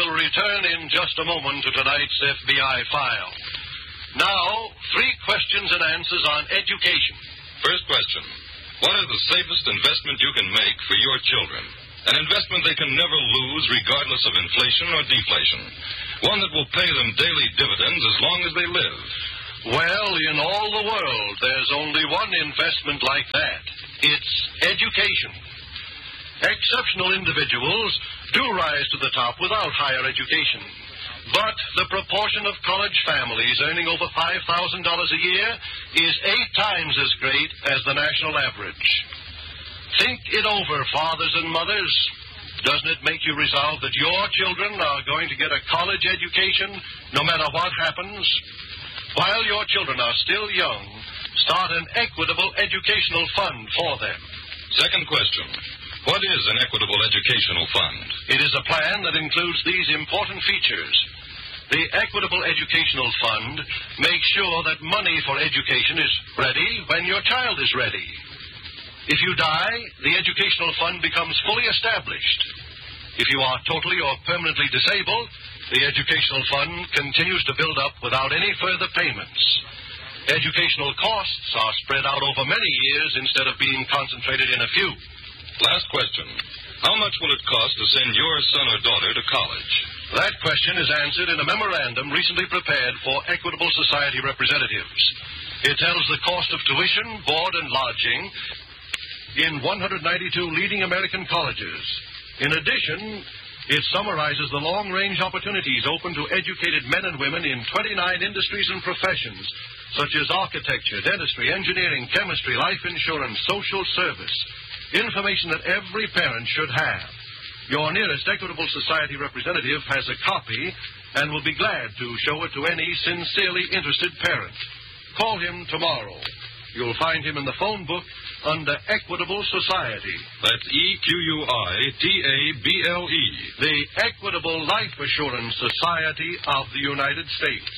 will return in just a moment to tonight's FBI file. Now, 3 questions and answers on education. First question. What is the safest investment you can make for your children? An investment they can never lose regardless of inflation or deflation. One that will pay them daily dividends as long as they live. Well, in all the world, there's only one investment like that. It's education. Exceptional individuals do rise to the top without higher education. But the proportion of college families earning over $5,000 a year is 8 times as great as the national average. Think it over, fathers and mothers. Doesn't it make you resolve that your children are going to get a college education no matter what happens? While your children are still young, start an equitable educational fund for them. Second question. What is an equitable educational fund? It is a plan that includes these important features. The Equitable Educational Fund makes sure that money for education is ready when your child is ready. If you die, the educational fund becomes fully established. If you are totally or permanently disabled, the educational fund continues to build up without any further payments. Educational costs are spread out over many years instead of being concentrated in a few. Last question. How much will it cost to send your son or daughter to college? That question is answered in a memorandum recently prepared for Equitable Society representatives. It tells the cost of tuition, board, and lodging in 192 leading American colleges. In addition, it summarizes the long-range opportunities open to educated men and women in 29 industries and professions, such as architecture, dentistry, engineering, chemistry, life insurance, social service. Information that every parent should have. Your nearest Equitable Society representative has a copy and will be glad to show it to any sincerely interested parent. Call him tomorrow. You'll find him in the phone book under Equitable Society. That's EQUITABLE. The Equitable Life Assurance Society of the United States.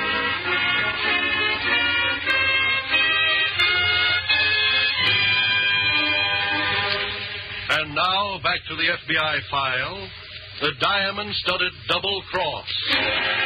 And now, back to the FBI file, the diamond-studded double cross.